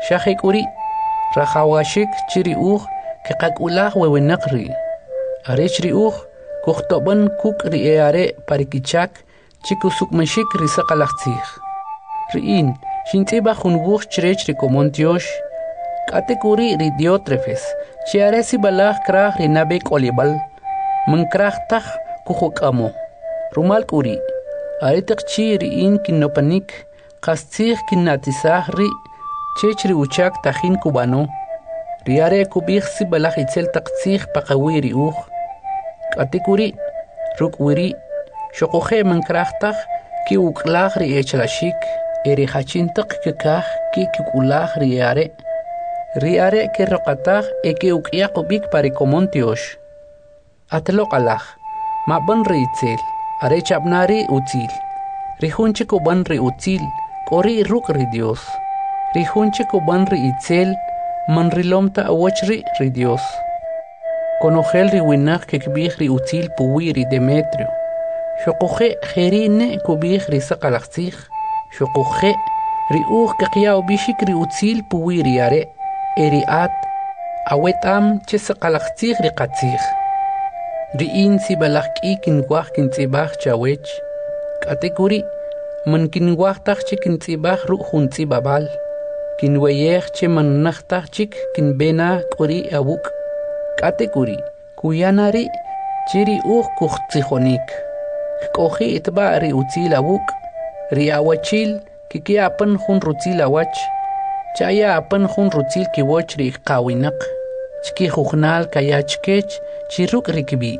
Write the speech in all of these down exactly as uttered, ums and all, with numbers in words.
Shahekuri, Rahawashik, Chiri Ugh, Kakakulah Wewenakri. Arechri Ugh, Kuchtoban Kuk Rieare Parikichak, Chikusukmashik Risakalachzich. Rin, Shinteba Hunbuch Chrech Ricomontiosh, Katekuri Ridiotrefes, Chiaresi Balach Krach Rinabek Olibal, Mankrachtach Kuhukamo, Rumal Kuri, Aretak Chi Rin Kinopanik, Kastich Kinatisahri, Chechri Uchak Tajin Cubano, Riare Kubich Sibalach Itzel Takzich Pakawiri Ugh, Katekuri, Rukwiri, Shokohe Mankrachtach, Ki Uklach Riechlashik, Eri Hachintak Kekach, Ki Kukulach Riare, Riare Ke Rokatach, Eke Ukiakubik Paricomontiosh. Atlokalach, Maban Ritzel, Arechabnari Util, Rihunche Kubanri Util, Kori Rukri Dios, Rihunche Kubanri Itzel, Manrilomta Awachri Ridios. Conogel Riwinach Kekbihri Util Puwiri Demetrio. Shokohe Herine Kubihri Sakalachzich, Shokohe Riuch Kakiao Bishikri Util Puwiri Are, Eriat, Awetam Chesakalachzich Rikatzich. Riin Sibalach Ikin Wakin Tibach Chawech, Katekuri, Man Kinwach Tachik in Tibach Ruhun Tibabal, Kinwayech Cheman Nachtachik, Kinbena Kuri Awuk, Katekuri, Kuyanari, Chiri Uch Kuchtichonik. Kohi itba ri util awuk, ri awachil, kiki apan hun rutil awach, chaya apan hun rutil kiwach ri kawinak, chki huknal kayachkech, chiruk rikibi.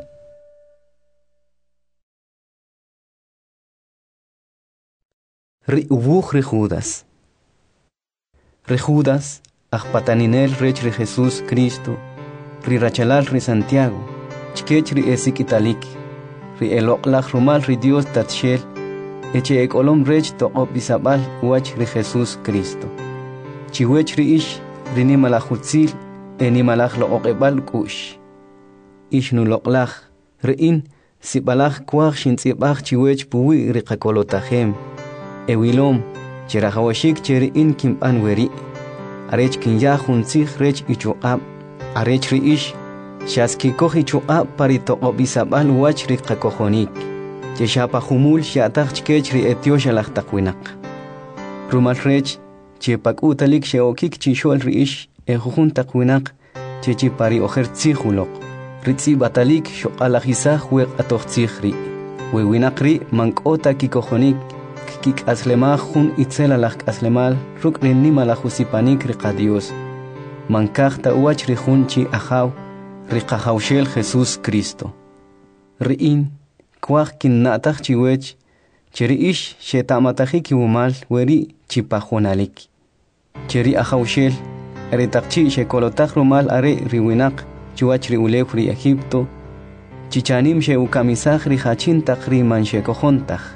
Ri ubuch ri Judas. Ri Judas, ajpataninel rech ri Jesús Cristo, ri rachalal ri Santiago, chkech ri esik italiki. Ri eloklach rumal ri Dios tatshel, eche ekolom rech to obisabal wach ri Jesús Cristo. Chiwech ri ish, ri nimalachutzil, e nimalach lo okebal kush. Ish nu loklach, ri in, sibalach kwach shintzibach chiwech puwi ri kakolotahem. E wilom, chirahawashik cheri in kimpan weri. Arech kinyahuntzich rech ichuab, arech ri ish, Shaski kohi chua parito obisabal wachri kakohonik. Cheshapa humul shatach chkechri etiosha lachtakwinak. Rumal rech, chepak utalik sheokik chishol riish, ehujun takwinak, chechi pari ojer tzihulok. Ritzi batalik shokalajisah wek atochtzihri. Wewinakri mankota kikohonik, kik aslemah hun itzelalak aslemal, ruk rinima la jusipanik rikadios. Mankachta wachri hunchi ahaw. Rikahaushel Jesús Cristo. Riin, kwach kin natach chiwech, cheri ish shetamataki kiwumal weri chipahonalik. Cheri ahaushel, eretakchi shekolotach rumal are riwinak, chuach riulef ri Egipto, chichanim she ukamisach ri hachintach ri manshekohontach.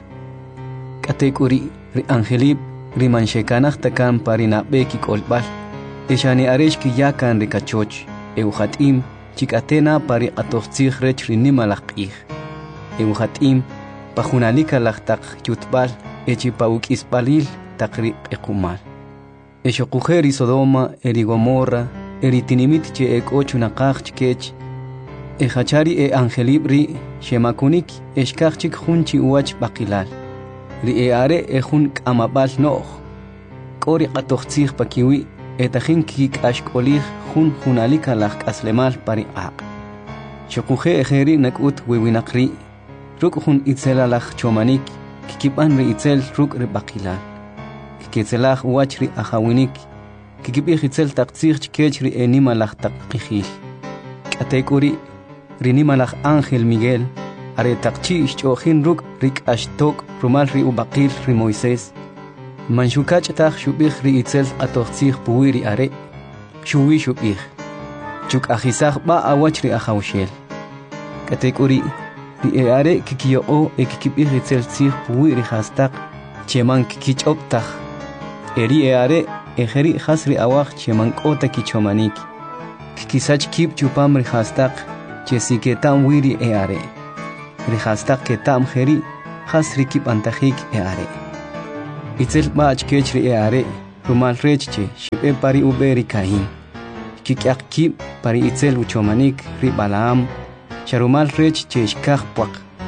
Katekuri ri angelib ri manshekanach takan parinabeki kolbal, eshani aresh ki yakan ri kachoch, euhatim, Chikatena pari atochtzich rech rinimalach ich. Euhatim, pahunalika lachtak yutbal, echipauk ispalil takri ekumal. Eshokujeri Sodoma, eri Gomorra, eri tinimit che ek ocho nakach chkech. Echachari e angelibri, shemakunik, eshkachik hunchi uach bakilal. Ri e are ejun kamabal noch. Kori atochtzich pakiwi, etachin kik ashkolich hun hunalika lach aslemal pari aq. Shokuje ejeri nakut wiwinakri, ruk hun itzela lach chomanik, kikipan ri itzel ruk ri bakilal. Kikitzelach wachri ahawinik, kikipich itzel taktzich chkech ri enima lach takkichil. Katekuri, rinima lach Ángel Miguel, are takchi ishchochin ruk rik ashtok rumal ri ubakil ri Moisés. Manshukach tach shubich ri itzel atochtzich puwiri are, shuwi shubich. Chuk ajisach ba awach ri ahaushel. Katekuri, ri e are kikiyo o e kikipich itzel tzich puwiri hastak, cheman kikichoptach. Eri e are ejeri hasri awach cheman kota kichomanik. Kikisach kip chupam ri hastak, chesiketam wiri e are. Ri hastak ketam jeri, hasri kip antajik e are. Itzel bach kechri e are, rumal rechche shibe pari uberi kahin kikakib pari itzel uchomanik ri Balaam sharumal rechche shkahpaq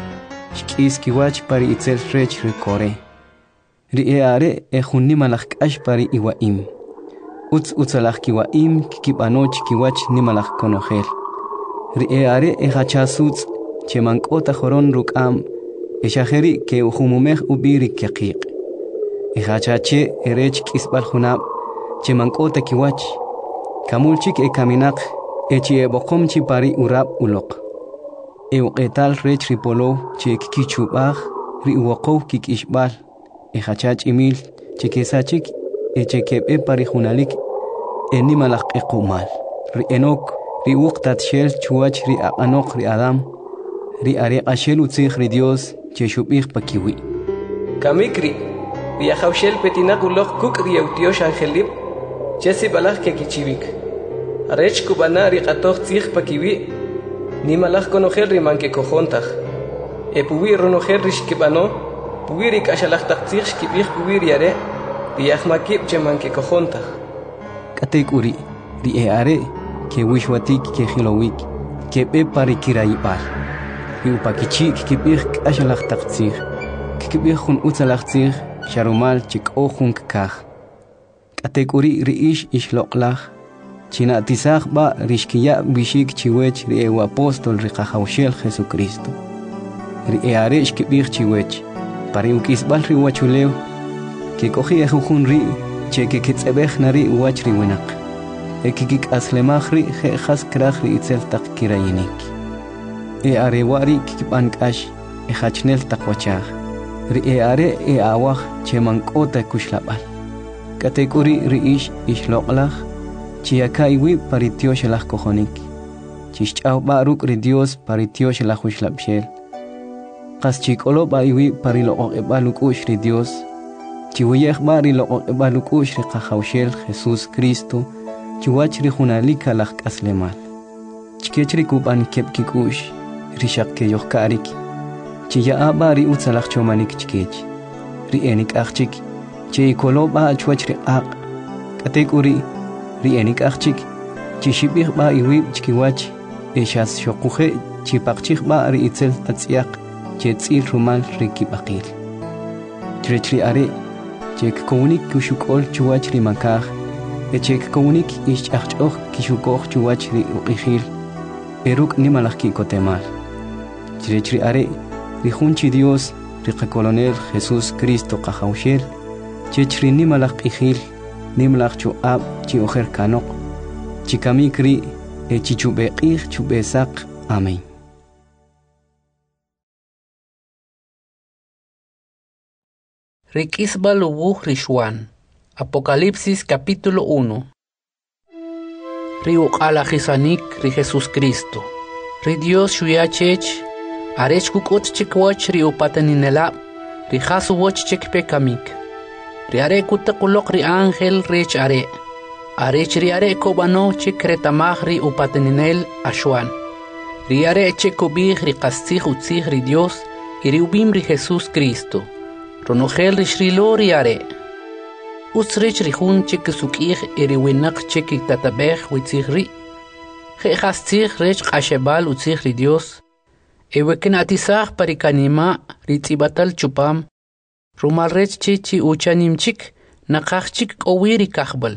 shkis kiwach pari itzel rech ri Kore ri eare e junni malak'ash pari iwaim utz utzalaj kiwaim kikibanoch kiwach ni malaj konojel ri eare e hachasutz chemankota joron rukam e shajeri ke ujumumej ubiri kiqiq e hachache erech kisbal junab chemankota kiwach kamulchik e kaminaq e chi e boqomchi pari urab uloq e uqetal rech ripolo che kikichubaj ri uwaqow kikishbal e hachach imil chikesachik e chekebe pari junalik e nimalaj equmal ri enok ri uqtat shel chuach ri aqanok ri Adam ri are ashel utzig ri Dios che shubig pakiwi kamikri ri khawshel petinaq uloq kuk ri eutiosh angelib chesi balaj ke kichivik arech kubana ri qatoq tzig pakiwi nimalaj konojel ri manke kojontaj e puwi ronojel ri shkibano puwi ri kashalaj taqtzig shkibig puwi ri are ri ahmakib che manke kojontaj katekuri ri e are ke wishwatik ke khilowik ke be pari kiraybar ri upakichik ke big kashalaj taqtzig ke big khun utzalaj tzig sharumal chik okhun kakh katekuri ri ish ishloqlaj china tisaj ba rishkiya bishik chiwech ri e apostol ri qahawshel Jesucristo ri e are ke big chiwech pari ukisbal ri wachulew ke kohi e khun ri che ke kitsebej nari wach ri winaq e kikik aslemaj ri je khas kraj ri itzel taq kirayinik e are wari kikibankash e hachnel taqwachaj ri e are e awaj che mankota kushlabal katekuri ri ish ishloqlaj chiakaiwi paritiosh laj kojonik chishch'aw baruk ri Dios paritiosh laj ushlabshel qas chikolo baiwi pariloq e balukush ri Dios chiwiyej bari loqoq balukush ri qahawshel Jesús Cristo chiwach ri junalika laj k'aslemal chikech ri kuban kepkikush ri shaqke yoqkarik chiya bari utzalaj chomanik chikech ri enik achchik chi kolo ba chwach ri aq katekuri ri enik achchik chi shibig ba iwi chikiwach eshas shoquje chi paqchig ba ri itzel tatsiaq chi tsil rumal ri kibaqil chri are chek komunik kushukol chuwach ri makaj e chek komunik ish achchoj kishukoj chuwach ri uqijil eruk nimalaj kikotemal chri chri are ri junchi Dios ri qakolonel Jesús Cristo qahawshel chechri nimalaj qijil nimalaj chuab chi ojer kanok chikamikri e chichubeqij chubesaq amén. Rikisbal ubuj Rishwan. Apocalipsis capítulo uno. Ri uqalajisanik ri Jesús Cristo. Ri Dios shuyachech. Arech kukot chikwach ri upataninela. Ri jasu wach chikpe kamik. Ri are kutakulok ri ángel rech are. Arech ri are kobano chikretamaj ri upataninel ashwan. Ri are chekobij ri qastzij utzij ri Dios. Y ri ubim ri Jesús Cristo. Ronogel rishrilo riare. Utsrich rihun chik sukih eri winak chik tatabeh witzig ri. Ge hastzig rech qashebal utzig ri Dios. Eweken atisaj parikanima ritzibatal chupam. Rumal rech chichi uchanim chik nakaj chik owiri kahbal.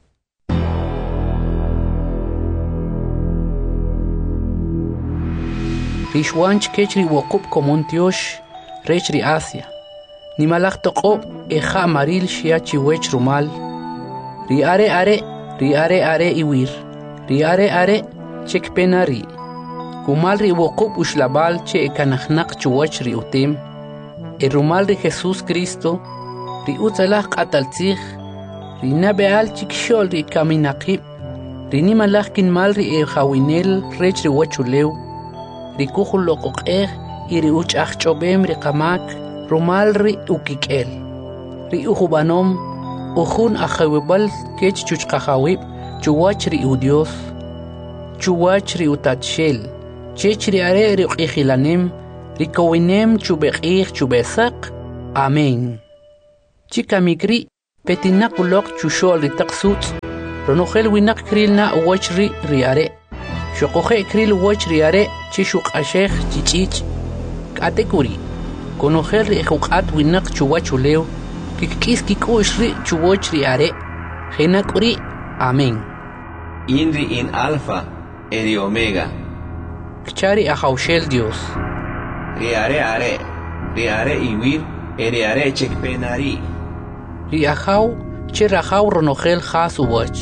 Rishwanch kechri wokup komontiosh rech ri Asia. Ni malaj toqo eja maril shia chiwech rumal. Ri are are, ri are are iwir. Ri are are chek penari. Kumal ri wokub ushlabal che ekanajnak chuwach ri utim. E rumal ri Jesús Cristo. Ri utzalaj qataltzig. Ri nabeal chik shol ri kaminaqib. Ri ni malaj kinmal ri ejawinel rech ri wachulew. Ri kuhul loqoqej y ri uchaj chobem ri qamak. Rumal ri ukikel. Ri ujubanom. Ujun ajawibal kech chuchqajawib. Chuwach ri udios. Chuwach ri utatshel. Chech ri are ri uqijilanem. Ri kawinem chubeqij chubesaq. Amén. Chikamikri. Petinak ulok chushol ritak suts. Ronogel winak kril na uwachri riare. Shokoje kril uwach riare chishuk ashech chichich. Katekuri. Konogel rihukat winak chuwachuleo. Kikis kikushri chuwach riare. Genakuri. Amén. Inri in alfa, eri omega. Kchari ahaushel Dios. Riare are, riare iwir, eri are chekpenari. Riahau, cherahau ronogel has uwach.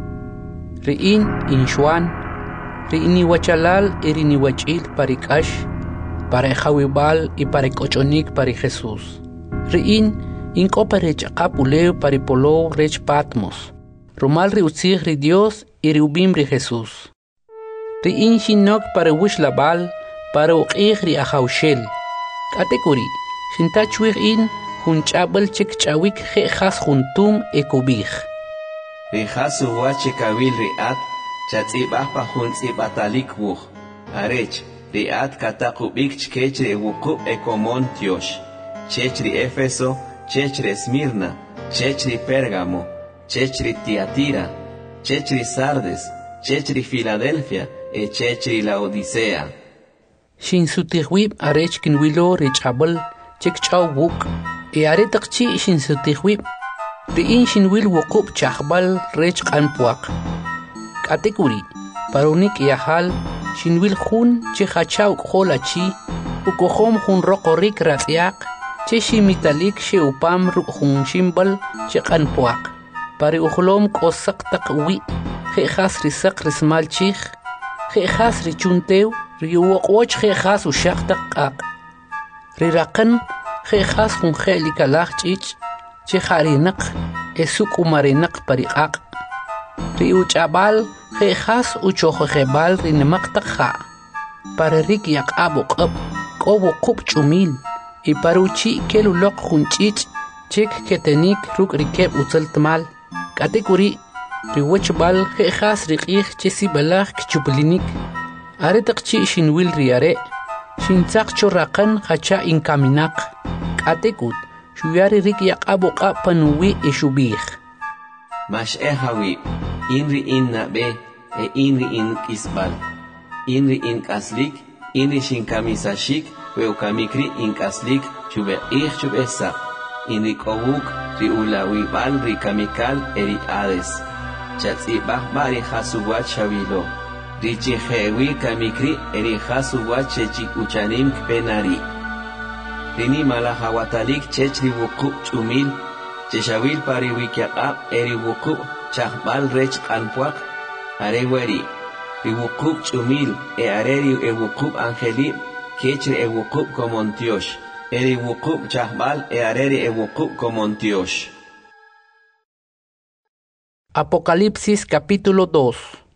Riin inshuan, riini wachalal erini wachil parikash, para hawibal y para cochonik para Jesús. Riin inko para chakapuleo para polo rech patmos. Romal riutzig ri Dios y riubim ri Jesús. Riin shinok para wish labal, para uqig ri ahaushel. Katekuri, shintachuig in hunchabel chek chawik je has juntum ekubig. Rihasu wache kawil riat, chatzibah pa huntzibatalik wuch. Arech, riat katakubik chkech ri wukub ekomon tiosh. Chech ri Efeso, chech ri Esmirna, chech ri Pérgamo, chech ri Tiatira, chech ri Sardes, chech ri Filadelfia, e chech ri Laodicea. Shin sutihwib arech kinwilo richabel chek chaw wuk. E aretakchi shin sutihwib. Riin shinwil wukub chahbal rech kanpuak. Katekuri, parunik yahal, shinwil hun che hachaw kholachi, ukohom hun rokorik ratyak, che shimitalik she upam hun shimbal che kanpuak. Pari uhlom kosak takwi, he has risak rismal chich, he has richuntew, riuokwach he has ushak takak. Rirakan, he has hun helikalach chich, che harinak, esuk umarinak pariak. Riu chabal, he has uchohebal rinemak takha. Para rik yak abok up, kobo kup chumil, y paruchi kelulok hunchich, chek ketenik ruk rikeb utzeltmal. Katekuri, riwachbal, he has rikich chesi balach kchublinik. Aretakchi shinwil riare, shintzak chorakan hacha inkaminak. Katekut. Shuyari rik yak abok up panuwi ishubih. Mash ehawi, inri in nabe, e inri in kisbal. Inri in kaslik, inri shin kamisashik, weu kamikri in kaslik, chube ich chube sap. Inri kowuk, ri ulawi bal, ri kamikal, eri ades. Chatsi bah bari hasuwat shavilo. Ri chihewi kamikri, eri hasuwat chechik uchanim kpenari. Rini malahawatalik chechri wukub chumil, cheshawil pari wikyaqab eri wukub chahbal rech kanpuak, areweri, ri wukub chumil e areri e wukub angelib, kechri e wukub komontiosh, eri wukub chahbal e areri e wukub komontiosh. Apocalipsis capítulo dos.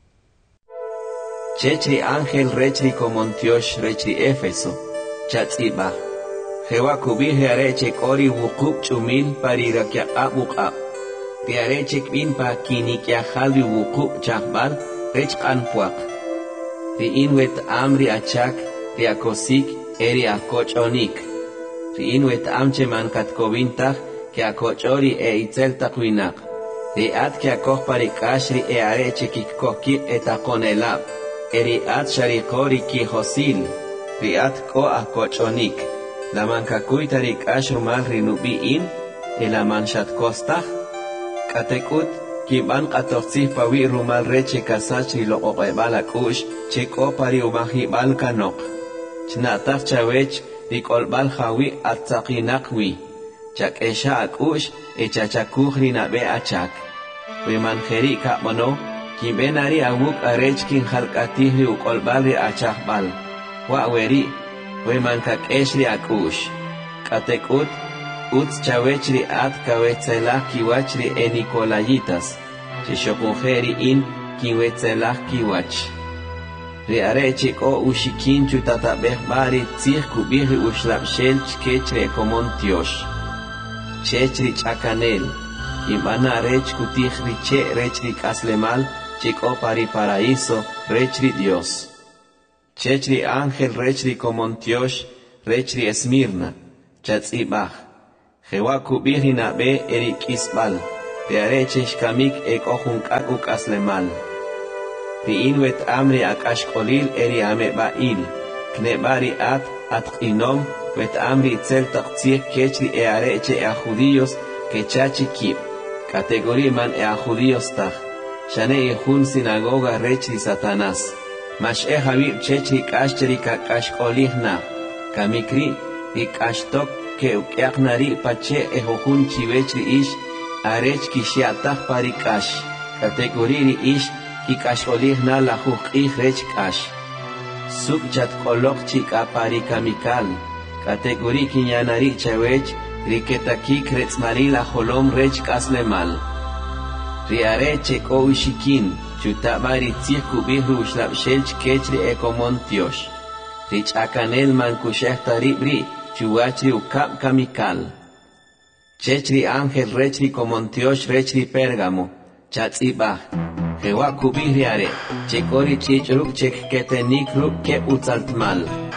Chechri ángel rechri komontiosh rechri Éfeso, chatzibah. Jewa kubih areche kori wukub chumil parirakya abukab. Ti areche kbin pa kinikya halwi wukub chahbal rech kanpuak. Ti inwet amri achak, ti akosik eri akochonik. Ti inwet amche man katkovintach ke akochori e itzel takwinak. Ti at ke akoch parikashri e areche kikkoki etakonelab. Eri at sharikori ki hosil. Ti at ko akochonik. La mancacuy tarik ashur mal rinubi in, e la manchat costach, katekut, kiban katoxif pawi rumal reche kasachri lo oqebal akush, cheko pari umahibal kanok. Chnatach chawech, rikolbal hawi atzakinakwi, chak esha akush, e chachakuj rinabe achak. We manjeri kapmono, kibenari awuk arech kin halkatihri ukolbal ri achakbal. Wa weri, we mankak eshri akush. Katekut, uts chawechri at kawetzelach kiwachri e Nicolayitas. Chishokunjeri in kiwetzelach kiwach. Ri arechik o ushikin chutatabech bari tzich kubihri ushlapshel chkechri komontiosh. Chechri chakanel. Imana arech kutihri che rechri kaslemal chik o pari paraíso rechri Dios. Chechri ángel rechri komontiosh, rechri Esmirna, chatzibach. Jewa kubihri nabe eri kisbal. de areche shkamik ek ojun kakuk aslemal. Ri inwet amri akashkolil eri ame bail, knebari at at inom wet amri tzel taktsiek kechri e areche e a judíos que chachi kip, categoría man e a judíos tach, shane e jun sinagoga rechri Satanás, mash e habib chechri kashcheri kakashkolih na, kamikri ri kashtok ke ukyaknari pache e jojun chivechri ish, arech kishiatach pari kash, categoría ri ish, ki kashkolih na la jukih rech kash. Sub chat kolok chika pari kamikal, categoría kinyanari chawech, riketa kik retzmari la holom rech kaslemal. Riare cheko ushikin, chutabari tzich kubihru shlapshel chkechri ekomontiosh. Rich akanel man kushehtari bri, chuachri ukap kamikal. Chechri ángel rechri komontiosh rechri Pérgamo, chatzibah. Jewa kubihriare, chekori chichruk chek ketenik ruk ke utzaltmal.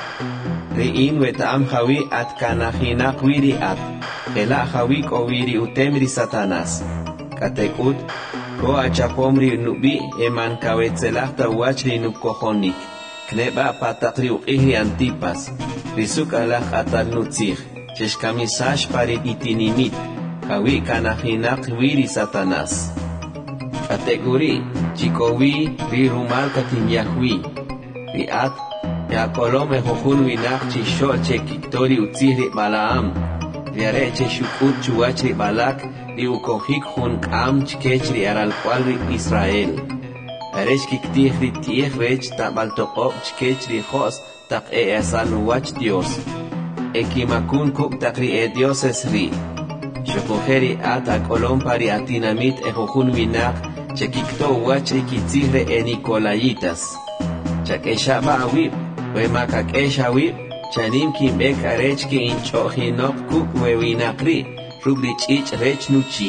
Ri'in wetam jawi at kanajinak wiri at, jela jawi koviri utemri Satanás. Katekut, ko achapomri nubi eman kawetzelachta wachri nupkojonik. Kneba patakri uqihri antipas, risuk alach atal nutzich, cheshkamisash pari itinimit, jawi kanajinak wiri Satanás. Kategori, chikowi, ri rumal katinyahwi, ri at, ya kolome jojun winach chisho che kiktori utzihri Balaam, riare che shukut chuachri Balak, ri ukohik jun kam chkechri aral cualri Israel. Aresh kiktihri tiech rech tabaltokop chkechri jos tak e esanuach Dios. Ekimakun kuk takri e dioses ri. Shokojeri at akolom pari atinamit e jojun winach, che kikto wachri kitzihre e Nicolayitas. Chakeshaba awib, we makakesha wib, chanim kimbek arech ki inchohinok kuk we winakri, rublich ich rech nuchi.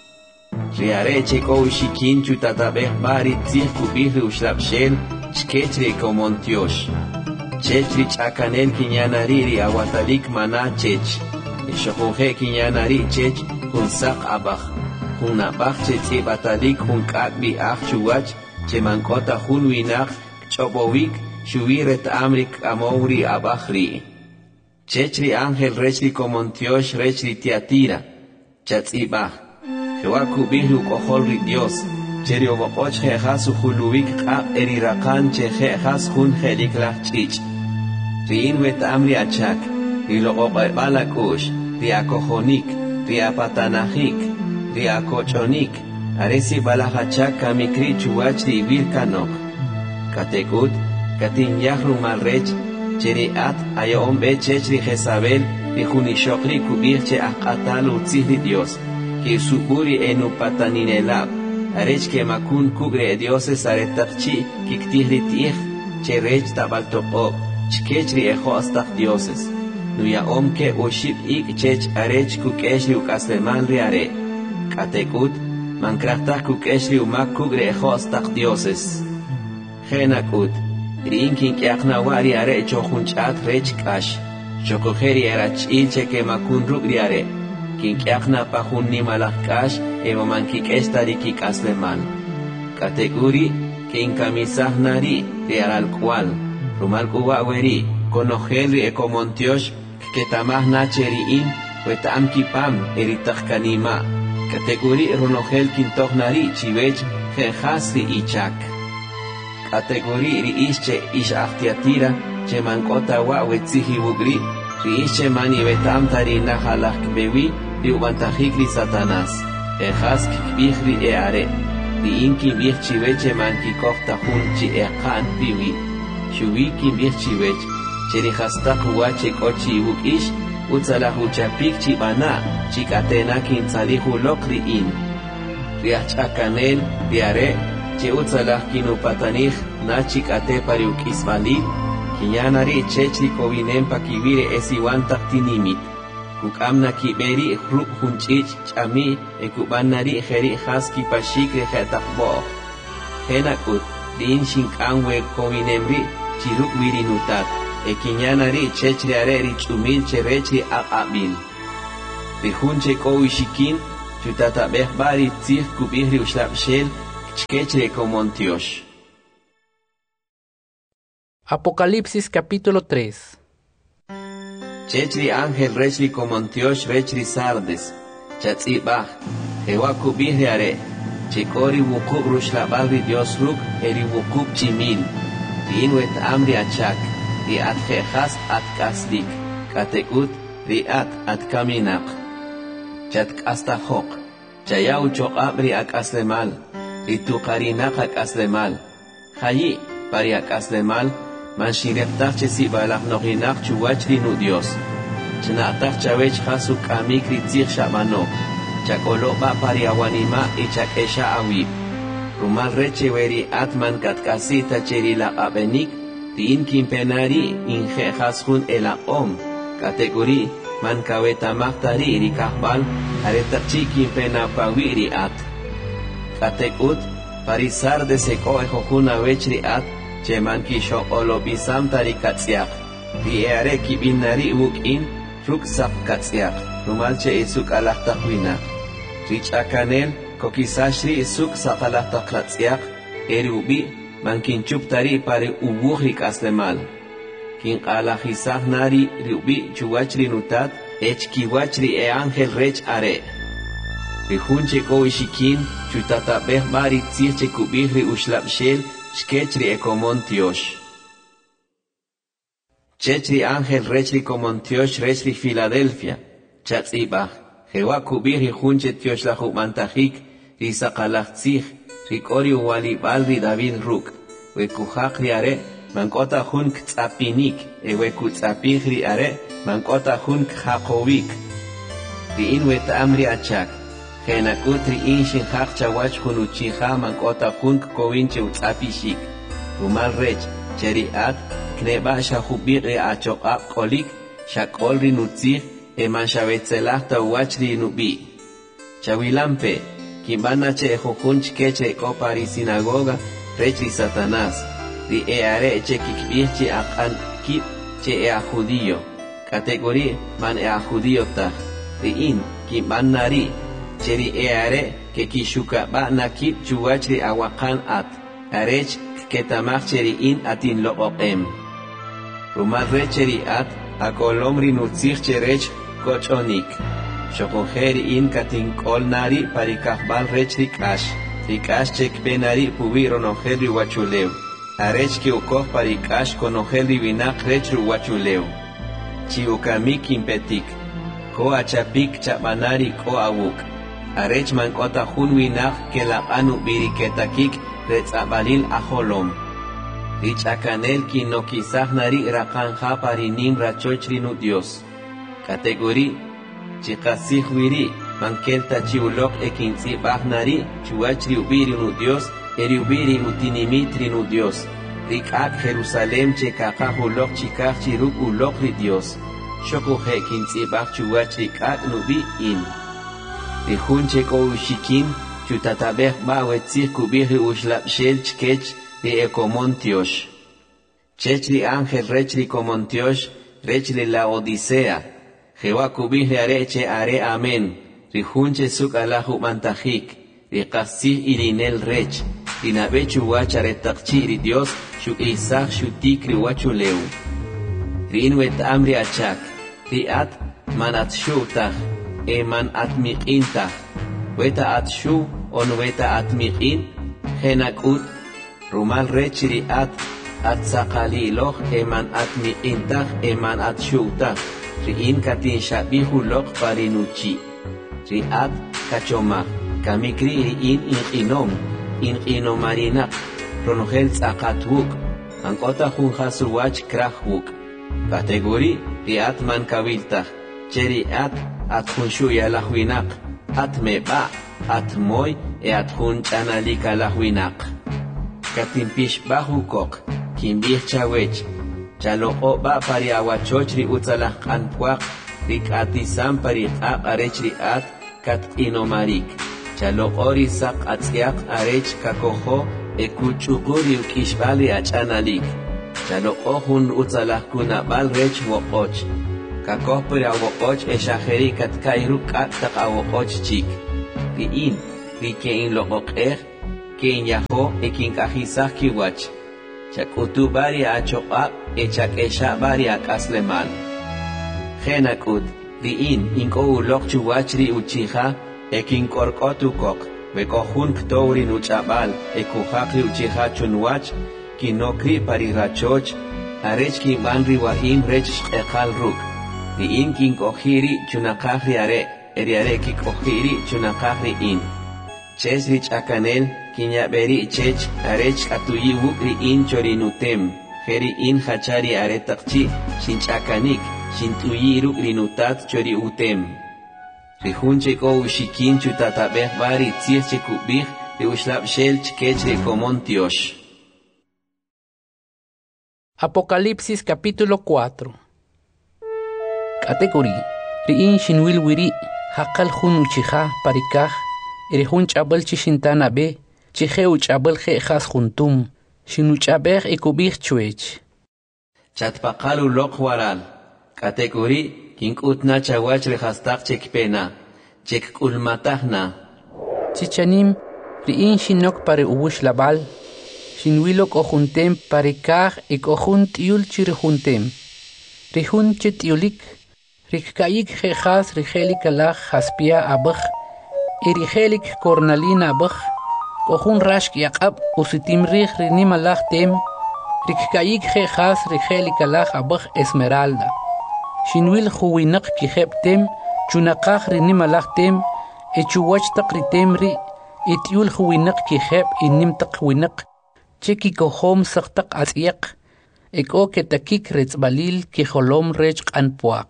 Riareche ko ushikin chutatabeh bari tzih kubihri ushlapshel, chkechri komontiosh. Chechri chakanel kinyanariri awatalik mana chech. Ishokunje kinyanari chech, hunsak abach. Hunabach chetzi batalik hunkakbi ach chuwach, chemankota hun winach, chobovik, shuviret amrik amouri abachri. Chechri ángel rechri komontiosh rechri tiatira, chatzibach. Jewaku bihru koholri Dios, cheri obopoch jejas uhuluvik kab erirakan che jejas hun jelik lach chich. Riin wet amri achak, rilogobalakush, riakohonik, riapatanahik, riakochonik, aresi balahachak kamikri chuachri virkanok. Katekut, katin yahru malrech, cheri at ayom be chechri Jezabel, rijunishokri kubirche akatal utzihri Dios, que suburi enu pataninelab, arech que makun kugre dioses aretakchi, kiktihri tich, cherech tabaltopop, chkechri ejo astach dioses, nuya om ke uship ik chech arech kukeshri ukasleman riare, katekut, mankrachtach kukeshri umak kugre ejo astach dioses. Genakut, rinkin kiaknawari are chochunchat rech kash, chokojeri erach ilche que makun rugriare, kinkiakna pahun ni malakash, evo mankikestari kikasleman. Kateguri, kinkamisahnari, riaral cual, rumal kuwaweri, konojelri ekomontiosh, que tamahna cheriin, wetam kipam, eritachkanima. Kateguri runogel kintohnari, chivech, jenjasri ichak. Kategori ri ische ish achtiatira, che mankota wa wetzihi bugri, ri ische mani betam tarina halak bewi, ri ubantajikri Satanás, ejas kikbihri eare, ri inki bih chiveche man kikofta hunchi ekan biwi, shuwi kimbih chivech, cheri hastak huache kochi buk ish, utzalahu chapik chibana, chikatena kintzalihu lokri in, ri achakanel, riare, che utzalah kinupatanich nachik ate pariuk ismalit, kinyanari chechri kovinem pa kibire esiwan taktinimit, kukamna kiberi hruk hunchich chami ekubanari jeri haski pashikre jetakbo. Henakut, din shinkanwe kovinemri chiruk virinutat, e kinyanari chechri areri chumil cherechri akabil. Rihunche kowishikin, chutatabeh bari tzih kubihri ushlapshel chkechre komontiosh. Apocalipsis capítulo tres. Chechri ángel rechri komontiosh rechri sardes, chatzibah, jewa kubihri are, chekori wukub rushlabahri Dios ruk eri wukub chimil, riinwet amri achak, riat jehas at kaslik, katekut riat at kaminak. Chatk astahok, chayau chokab riak aslemal, ritukarinak ak aslemal, hayi pariak aslemal, man shireptach chesi balach nohinak chuwach rinu Dios. Chnatach chawech hasuk amik ritzich shamanok, chakolo ba pariawanima y chakesha awib. Rumal reche weri atman katkasita cheri la abenik, tin kimpenari inje hasun ela om, kategori man kaweta mahtari rikahbal, aretachi kimpena pawiri at. Katekut, parisar de seko ejojuna wechri at, Cheman kisho olobisam tarikatsiak, riere kibinari wukin, ruksak katsiak, rumalche isuk alahtakwina. Rich akanel, kokisashri isuk sakalahtaklatsiak, erubi, mankinchup tari pare ubuhrik aslemal. Kin alahisah nari rubi chuachri nutat, ech kiwachri e angel rech are. Rihunche ko ishikin, chutatabeh bari tzirche kubihri ushlapshel, Chkechri ekomontiosh. Chechri ángel rechri komontiosh rechri Filadelfia. Chatzibah. Jewa kubiri junche tiosh la humantajik. Risakalachtzich. Rikori uwalibal ri David ruk. Wekujak ri are. Mankota hun ktzapinik. Eweku tzapich ri are. Mankota hun kjakovik. Ri inwet amri achak. Genakut riin shinjak chawach hunuchiha mankota hun kowinche utzapishik. Rumal rech, cheriat, kneba shahubir e achokap kolik, shakol rinutzih, eman shavetzelahta wachri nubi. Chawilampe, kimbana che ejojun chkeche kopari sinagoga, rechri Satanás, ri eare che kikbirche akan kip che ea judío. Categorí man ea judío ta, riin, kimbanari, Cheri eare que kishuka ba nakip chuachri awakan at arech ketamach cheri in atin lo opem. Rumal recheri at akolomri nutzich cherech kochonik. Shokonjeri in katin kol nari parikahbal rech rikash. Rikash chek benari pubiro nojeri wachuleu. Arech ki ukoh parikash konojeri vinak rech ruwachuleu. Chiukamik impetik. Ko achapik chabanari ko awuk. Arech mankota hunwinak ke la anu biriketakik retzabalil aholom. Rich akanel ki no kisah nari rakanja parinim rachochri nu Dios. Kategori chikasih wiri mankelta chiulok ekinzi bahnari chuachri ubiri nu Dios eri ubiri utinimitri nu Dios. Rikak Jerusalem chekakahulok chikach chiruk ulok ri Dios. Shoko he kinzi bah chuachri kak nubi in. Rihunche ko ushikin, chutatabeh ba wetzih kubihri ushlapshel chkech ri ekomontiosh. Chechri ángel rechri komontiosh, rechri la odisea. Jewa kubihri areche are amen. Rihunche suk alahu mantajik. Rikasih irinel rech. Rinabechu wachare takchi ri Dios, shuk isach shutik ri wachuleu. Rinwet amri achak. Riat manat shutach. Eman atmiqinta, weta atshu on weta atmiqin, genakut, rumal rechri at, atsakaliloch eman atmiqintach eman atshutach, riin katin shabihulok parinuchi, riat kachomach, kamikri riin inqinom, inqinomarinak, ronogel tsakatvuk, ankota junjasuwach krahvuk, kategori riat man kaviltach, cheriat at hunshu ya lahwinak, at meba, at moy, e at hun chanalika lahwinak. Katimpish bahukok, kimbih chawech, chaloko ba pariawachochri utsalah kanpuak, rik atisam parikak arechri at, kat inomarik. Chalokori sak atsiak arech kakoho, e kuchukuri ukishbali achanalik. Chaloko hun utsalah kunabal rech wokoch. Kakoh puri awokoch e shaheri kat kairuk at tak awokoch chik. di in di ke in loqoqer ke in yaho e kin kahisa kiwach chakutu bari achoqa e chakesha bari akaslemal khenakud di in inko uloq chuwachri uchiha e kin korkotu kok ve kohun ktouri nuchabal e kuhaqri uchiha chunwach kinokri parirachoch arech kin banri wa im rech eqal ruk di in kin kohiri chunaqahri are eri are ki kohiri chunaqahri in ches rich akanel kinyaberi chech arech atuyi wukri in chorinutem feri in hachari are taqchi shinchakanik shintuyi rukri nutat chori utem rihunche ko ushikin chutatabeh bari tsiech chekubih de ushlab shel chkech de komontiosh. Apocalipsis capítulo cuatro. Categoría Riin shinwil wiri haqal hun uchiha parikah erihun chabal chishintana be chihe uchabal je khas juntum shinu chabeh ekubih chuech Chatpaqalu loqwaral categoría kinkutna chawach rehastaq chekpena chekkulmatahna chichanim riin shinok pare ubush labal shinwilok ojuntem parikah ekojunt yul chirjuntem rihun chetiulik rikayik jejas rigelik alaj haspia abaj irigelik cornalina abaj kohun rashk yaqab usitim rih rinim alaj tem rikayik jejas rigelik alaj abaj esmeralda shinwil juwinak kijeb tem chunaqaj rinim alaj tem echuwach taqritem ri etiul juwinak kijeb inim taqwinak cheki kohom saqtaq asyaq eko ketakik retzbalil kijolom rech qanpuaq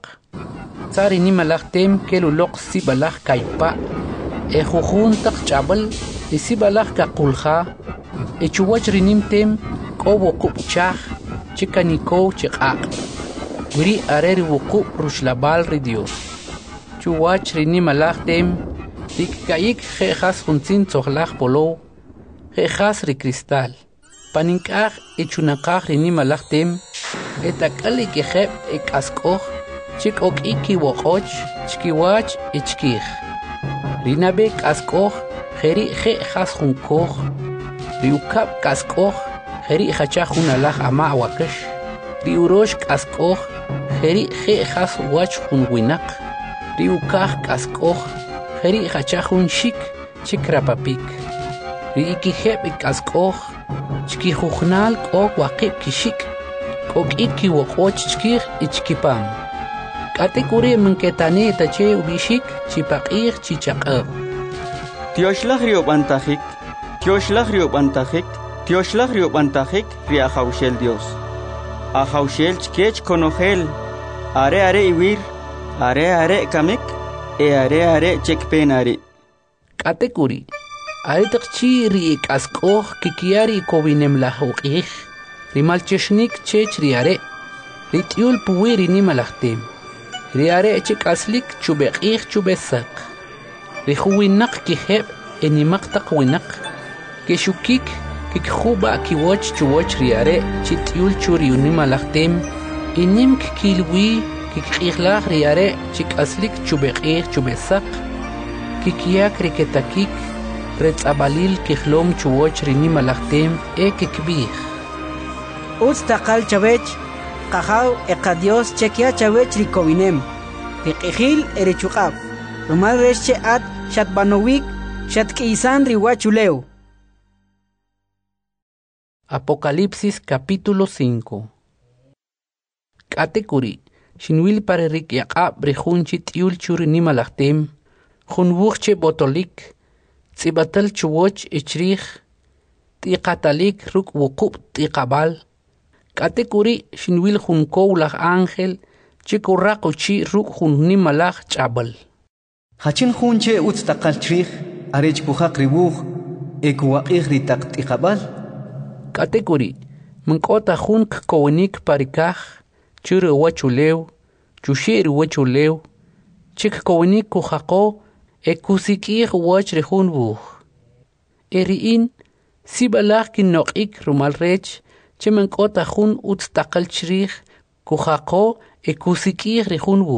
Tsari ni malaktem kelulok si balak kaipa e jujun tak chabal e si balak kakulha e chuwach rinimtem kobo kupchah chikaniko chiqaq guri areri wuku rushlabal ridios chuwach rini malaktem rikkayik jejas junzin tsohlaj polo jejas ri cristal paninkaj e chunaqaj rini malaktem etakali kejeb e kaskoj chik ok iki wokoch chkiwach ichkih rinabe kaskoch kheri khe khas khunkoch riukap kaskoch kheri khacha khunalaj ama wakesh riurosh kaskoch kheri khe khas wach khunwinak riukaj kaskoch kheri khacha khun shik chikrapapik riikiheb kaskoch chkijujnal ok waqib kishik ok iki wokoch chkih ichkipam Categoría menketani tache ubishik chipaqih chichaqab. Tioshlag bantajik, tioshlag bantajik, tioshlag bantajik ria haushel Dios. A haushel chkech konogel, are are iwir, are are kamik, e are are chekpenari. Categoría Are taqchi ri kaskoh kikiari kobinem lahuqih, rimalcheshnik chech riare, ritiul puwiri nimalahtem. Riare chik aslik chubeqih chubesak. Rihuwinak kiheb enimak taqwinak. Keshukik kikhuba kiwoch chuwoch riare chitiul churiuni malaktem. Inim kikilwi kikihlah riare chik aslik chubeqih chubesak. Kikiak riketakik retzabalil kihlom chuwoch rini malaktem e kikbih. Uts taqal chavech Qahaw eqadios chekia chawech rikovinem riqihil erechuqab rumal resche at shatbanowik shatkisan riwachuleu. Apocalipsis capítulo cinco. Categoría Shinwil pare rik yaqab rihunchi tiul churi nimalaktem khunwuchche botolik tsibatal chuwoch ichrih tiqatalik ruk wuqub tiqabal Categoría shinwil junko laj ángel chikurraqo chi ruk junni malaj chabal. Hachin junche utstaqal chrih arech kuhaq ribuj ekuwaqih ritaq tiqabal. Categoría mankota junk kowenik parikaj churu wachulew chushir wachulew chik kowenik kuhaqo ekusikih wach rehun buj. Eriin sibalaj kinoqik rumal rech Chemenkota jun utstaqal chrih kuhaqo ekusikih rihun buj.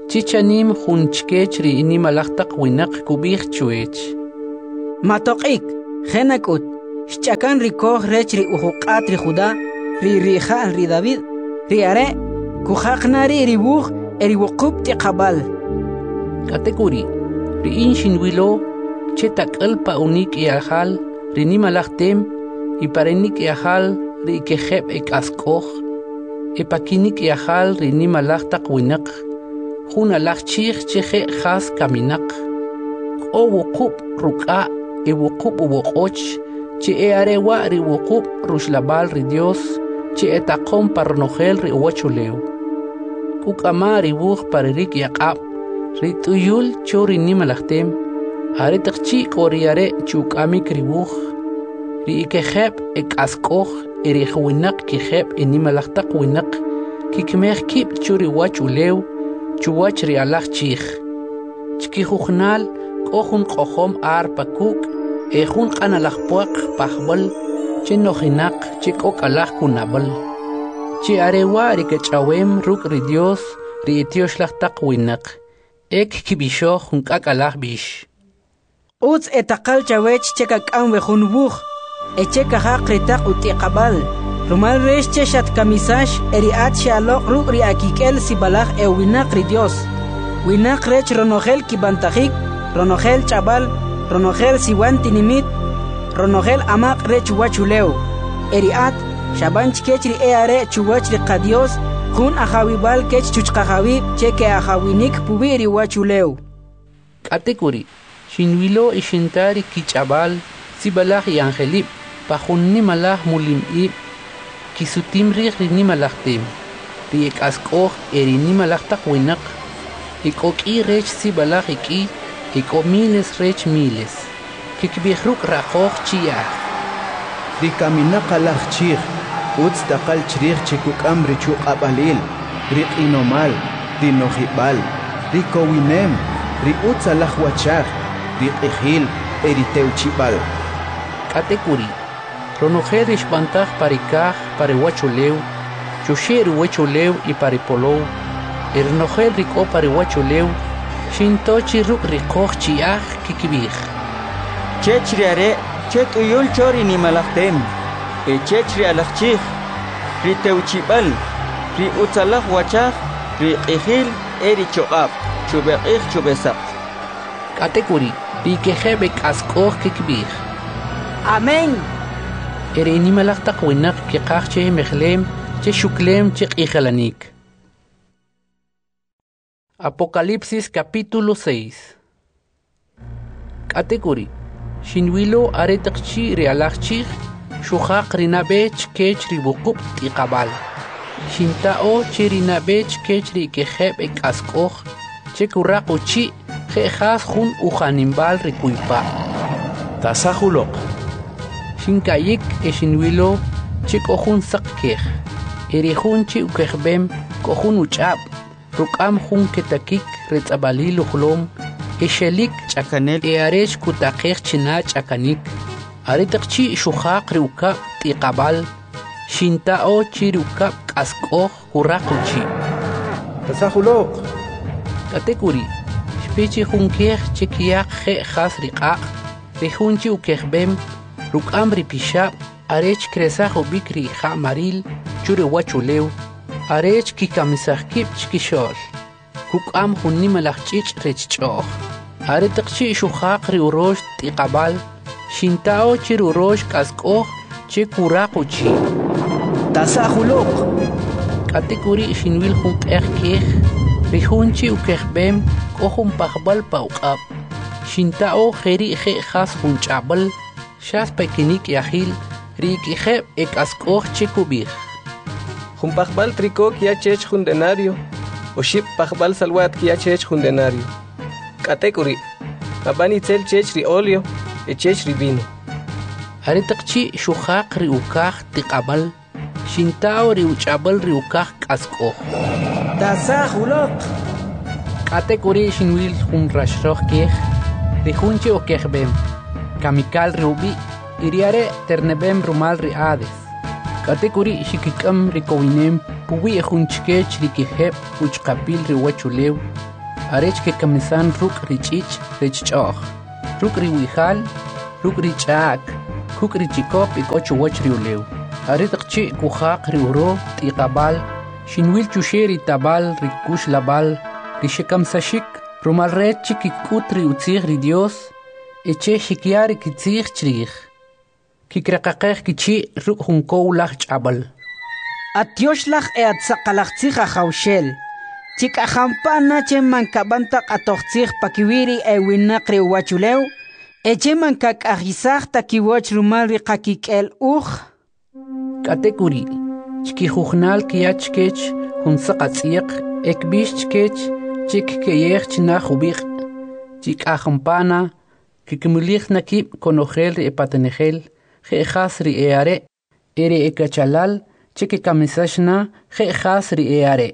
chichanim junchkech ri inimalaqtaq winaq kubij chuech. Matoqik, genakut, xchakan rikoj rech ri ujuqat ri Judá, ri rija ri David, ri are, kujaqnari ri buj eri wuqub tiqabal. Katekuri, ri inshin wilo, chetak'alpa unik iajal, ri nimalaqtem, iparenik iajal, ri ikejeb ek'askoj, epakinik iajal ri nimalaqtaq winaq, jun alaq chij cheje jas kaminaq, k'o wuqub ruk'a e wuqub uwoq'och, che e arewa ri wuqub ruxlabal ri Dios, che e taqom parnojel ri uwachulew. Kuk'ama ri buj paririk yaq'ab, ri t'uyul cho ri nimalaqtem, are taqchi k'o ri are chuk'amik ri buj, ri ikejeb ek'askoj e ri winaq kijeb e nimalaqtaq winaq, kikmej kib cho ri wachulew, chuwach ri alaq chij. Chkijujnal k'o jun q'ojom ar pakuk, e jun q'analajpuaq pajb'al, che nojinaq che k'o k'alaj kunab'al. Che arewa ri kech'awem ruk' ri Dios ri etioxlajtaq winaq, ek kibixoj jun k'ak'alaj bix. Utz etaqal chawech che kak'am we jun buj, eche kajaq ri taq utiqabal, rumal rex che xat kamisax eri at xaloq ruk' ri akik'el sibalaj e winaq ri Dios. Winaq rech ronojel kibantajik, ronojel chabal, ronojel siwan tinimit, ronojel amaq rech wachulew. Eri at shabanch kech ri eare chuwach ri qadios, jun ajawibal kech chuchqajawib che ke ajawinik pubi ri wachulew. Katekuri, shinwilo ishintari kichabal, sibalaj y angelib, pajun nimalaj mulimib, kisutim rij ri nimalajtem, ri ek'askoj eri nimalajtaq winaq, ik'ok'i rech sibalaj ik'i, ik'o miles rech miles, kikbij ruk' raqoj chiyaj. Ri kaminaq alaj chij, utz taqal chrij che kuk'am ri chuq'ab'alil, ri q'inomal, ri nojib'al, ri kowinem, ri utz alaj wachaj, ri q'ijil eri tewchib'al. Katekuri, ronojel ixpantaj parikaj pare wachulew, chuxe ri wachulew y pare polow, ernojel rik'o pare wachulew, xintochi ruk' riqoj chiyaj kikbij. Chech ri are, che t'uyul cho ri nimalaqtem, e chech ri alaq chij, ri tewchib'al, ri utz alaj wachaj, ri q'ijil eri choq'ab, chubeq'ij chubesaq. Katekuri, ri ikejeb ek'askoj kikbij. Amén. Eri nimalaqtaq winaq kiqaj che mejlem, che xuklem che q'ijalanik. Apocalipsis capítulo seis. Katekuri, shinwilo are taqchi ri alaq chij, xuqaq ri nabech kech ri wuqub tiqabal. Shinta'o che ri nabech kech ri ikejeb ek'askoj, che kuraq uchi, jejas jun ujanimbal ri kuypa. Tasajuloq. Shinkayik e shinwilo che k'o jun saq kej, eri jun che ukejbem k'o jun uch'ab, ruk'am jun ketakik ri tz'abalil ujlom, e xelik ch'akanel e arech kutaqej china ch'akanik, are taqchi xuqaq ri ukab tiqabal, xinta'o chi ri ukab k'askoj kuraq uchi. Tasajuloq. Katekuri, xpichi jun kej che kiyaq je jas ri q'aq, ri jun chi ukejbem, ruk'am ri pixab, arech kresaj ubik ri ja' maril, chu ri wachulew, arech kikamisaj kib chkixol, kuk'am jun nimalaj ch'ich' rech ch'oj, are taqchi xuqaq ri urox tiqabal, xinta'o chi ri urox k'askoj che kuraq uchi. Tasajuloq. Katekuri xinwil jun q'ej kej, ri jun chi ukejbem k'o jun pajb'al pa uq'ab, xinta'o jeri' je' jas jun ch'ab'al, xas pekinik yajil, ri ikijeb ek'askoj che kubij. Jun pajb'al tricó kia chech jun denario, o xib pajb'al salwat kia chech jun denario. Katekuri, aban itzel chech ri óleo, e chech ri vino. Are taqchi xuqaq ri ukaj tiqabal, xinta'o ri uch'ab'al ri ukaj k'askoj. Tasajuloq. Katekuri xinwil jun raxroj kej, ri jun che ukejbem, kamikal ri ubi, iri are ternebem rumal ri Hades. Katekuri xikik'am ri kowinem, puwi e jun chkech ri kijeb uchqapil ri wachulew, arech que camisan ruk richich richchoch ruk riwijal ruk richak kuk richikop y ocho wach riuleu aritchi kujaq riuro tiqabal shinwil chusheri tabal rikush labal rishekam sashik rumal rechi kikut riutzig ri Dios eche shikiari kitzig chrich kikraqaqeh kichi ruk junko lach chabal Atioslach e atzaqalachtzig ajaushel Chik ajampana che mankabantaq atoqtzig pakiwiri e winaqri wachuleu eche mankak ajisaq takiwach rumal riqakik'el uj katekuri chki jujnal kiachkech hunsaqatz'iq ekbish chkech chik keyech chna jubiq chik ajampana kikmulich nakib konojel ri epatenejel jejas ri eare ere ekachalal chik kamisashna jejas ri eare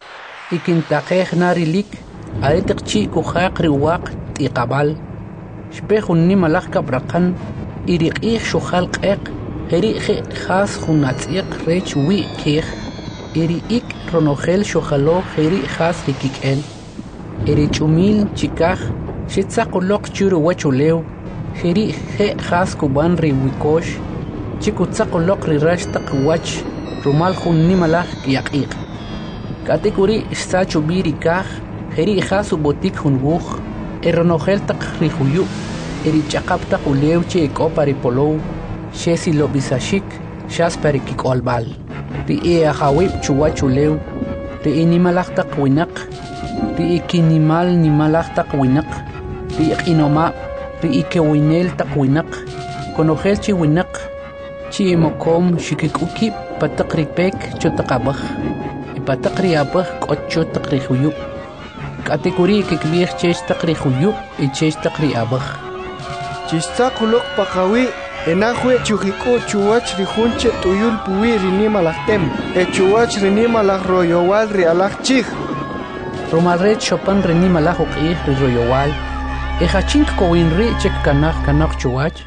ikintaqej narilik aitiqchi kujaq riwaq tiqabal shpejun nimalaj kabraqan iriqij shuxal q'eq jeri'je jas junatz'iq rech wi kej iri'ik ronojel shuxalo jeri' jas rikik'el erich'umil chikaj xitzaqoloq churu wachulew jeri' je jas kuban riwikox chikutzaqoloq rirax taq wach rumal jun nimalaj kiyaq'iq katikuri sachu biri kaj jeri jasu botik junbuj eronojel tak rijuyu eri chaqap tak ulew che ekopari polow shesi lobisashik shas parikikolbal ri e ajawib chuwachulew ri inimalaj tak winaq ri ikinimal nimalaj tak winaq ri iqinoma ri ikewinel tak winaq konojel chi winaq chi mokom shikikuki patak ripek chotaqabaj pataqri apaj q'ocho taqri juyu katikuri kikbij chech taqri juyu y chech taqri abaj chistaquloq paqawi enajwe chujiku chuwach rijunche tuyul puwi rinimalajtem e chuwach rinimalaj royowal rialaj chij romalret chopan rinimalaj uq'ij ri royowal e hachink kowinri chek kanaj kanaj chuwach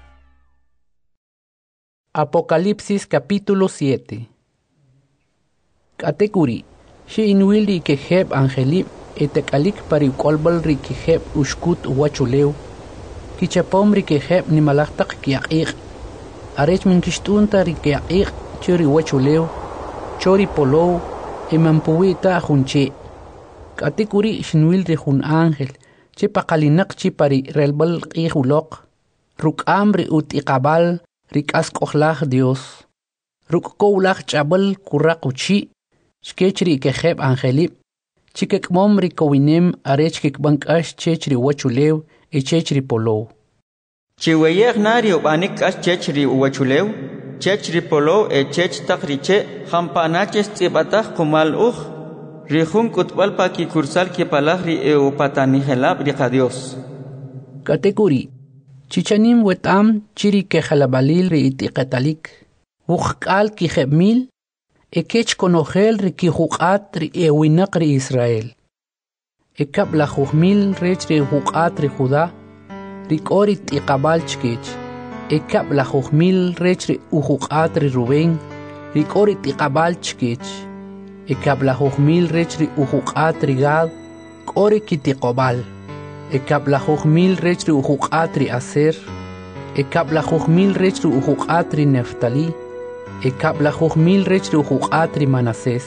Apocalipsis capítulo siete Katekuri, shi inwil ri kejeb angelib etekalik pari kolbal ri kejeb ushkut wachulew kichapom ri kejeb nimalajtaq kiaqiq arech min kishtunta ri kiaqiq churi wachulew chori polow emampuwita junche Katekuri shinwil ri jun ángel che paqalinaq chi pari relbal qijuloq ruk'am ri utiqabal ri k'ask'ojlaj Dios ruk'kowlaj ch'abal kurraquchi Shkechri kejeb angelib, chikekmom ri kowinem arech kikbankash chechri wachulew e chechri polow. Chiweyeg nari ubanik ash chechri wachulew, chechri polow e chech takriche, hampanaches tibataj kumal uj, rijun kutbal pa ki kursal ki palahri e upatanijelab rika Dios. Katekuri, chichanim wetam chiri kejalabalil ri itiqetalik, ujkal kijeb mil, ekech konojel ri kijuqat ri ewinaq ri Israel. Ekab la jujmil rech ri juqat ri Judá, ri k'ori tiqabal chkech. Ekab la jujmil rech ri ujuqat ri Rubén, ri k'ori tiqabal chkech. Ekab la jujmil rech ri ujuqat ri Gad, k'ori kitiqobal. Ekab la jujmil rech ri ujuqat ri Aser. Ekab la jujmil rech ri ujuqat ri Neftali. Ekab la jujmil rech ri ujuqat ri Manasés.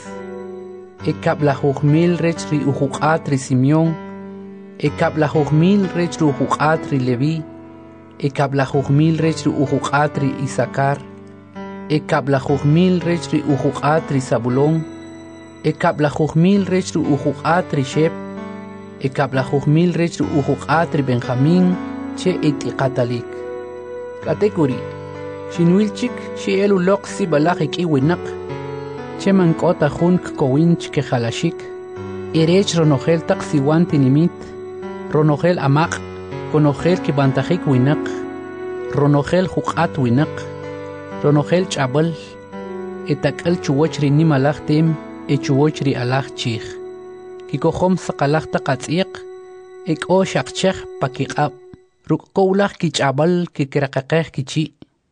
Ekab la jujmil rech ri ujuqat ri Simeón. Ekab la jujmil rech ri ujuqat ri Leví. Ekab la jujmil rech ri ujuqat ri Isaacar. Ekab la jujmil rech ri ujuqat ri Zabulón. Ekab la jujmil rech ri ujuqat ri Shep. Ekab la jujmil rech ri ujuqat ri Benjamín che itiqatalik. Katekuri Shinwilchik shi elu loq si balajik iwinaq. Che mankota jun kkowinch ke halashik. Irech ronojel tak siwan tinimit. Ronojel amaq. Konojel ki bantajik winaq. Ronojel juqat winaq. Ronojel chabal. Etakal chuwach ri nimalaj tem. E chuwach ri alaj chij. Kikohom saqalaj taqatz'iq. Ek o shaqchej pakiqab. Rukkowlaj ki chabal ki kiraqaqej kichi.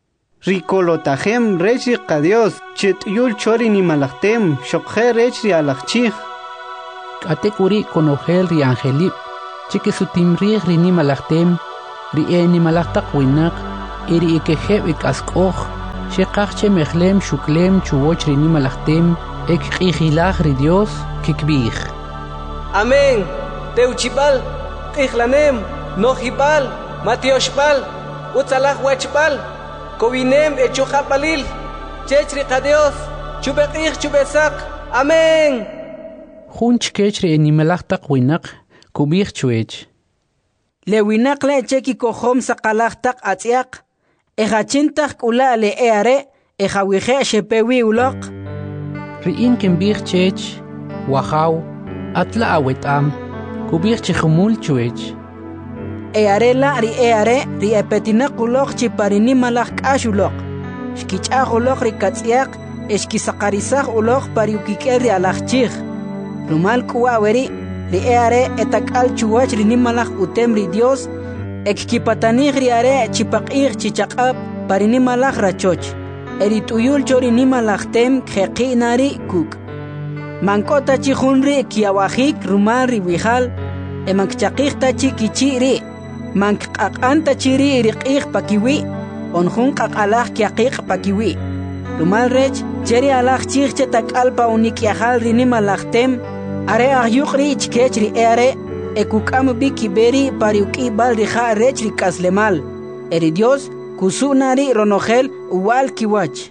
Rikolotajem rech riqa Dios, chet yul chori ni malachtem, shokje rech ri alachchij. Katekuri konogel ri angelip, chike sutimri ri ni malaktem, ri e ni malaktak winak, iri ikeheb ik askoj, shekachche mechlem shuklem chuwoch ri ni malaktem, ek ikhilach ri Dios kikbich. Amén. Teuchipal, Tichlanem, Nojipal, Matioshpal, Utzalach Huachpal, Kovinem Echuhapalil, Chechri Dios, Chubekich Chubesak. Amén. Junch kechri enimelachtak winak, kubich chuech. Le winak le cheki kohom sakalachtak atziak, ejachintak ula le eare, ejawiche shepewi ulok. Riin kimbich chech, wahaw, atla awetam, kubich chihumul chuech. Eare la ri eare, ri epetinak ulok chiparini malak ashulok. Shkichach ulok ri katziak, eshkisakarisach ulok pariukiker ri alachchich. Rumal kuaweri, ri eare etakal chuwach ri nimalach utem ri Dios, ekkipatanich ri are chipakich chichakap parini malach rachoch. Erit uyul chori nimalach tem kheqi nari kuk. Mankota chihunri kiawahik rumal ri wihal, emankchakich tachi kichiri, mankakanta chiri riqich pakiwi, onjun kakalach kiakich pakiwi. Rumal rech, cheri alach chiche takalpa unikiahal ri nimalach tem, are ahyukri ichkechri ere, ekukam biki beri pariuki bal rija rechri kaslemal. Eri Dios, kusunari ronogel uwal kiwach.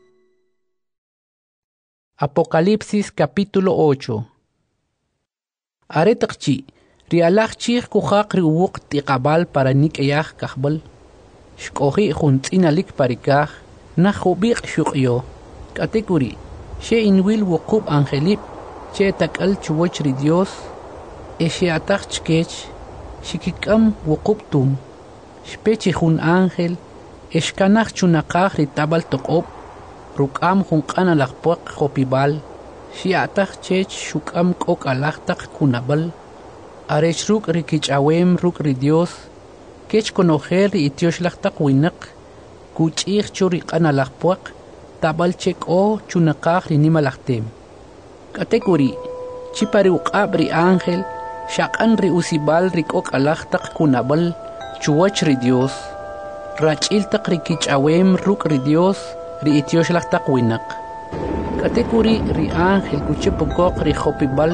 Apocalipsis capítulo ocho. Aretakchi, rialach chich kuhak ri uwuk tiqabal para nik eyach kahbal. Shkohi juntinalik parikach, najubik shukyo. Katekuri, she inwil wukub angelip, che takal chuwach ri Dios, e she atach chkech, shikikam wukub tum, shpechi jun angel, eshkanach chunakach ri tabal tokop, rukam jun kanalakpuak hopibal, she atach chech shukam kok alachtak kunabal, arech ruk ri kichawem ruk ri Dios, kech konojer ri itioshlachtak winak, kuchich churi kanalakpuak, tabal chek o chunakach ri nimalachtem. Katekuri, chipari uqab ri angel, shakan ri usibal ri kok alachtak kunabal, chuwach ri Dios, rachiltak ri kichawem ruk ri Dios, ri itioshlachtak winak. Katekuri ri angel kuchipukok ri hopibal,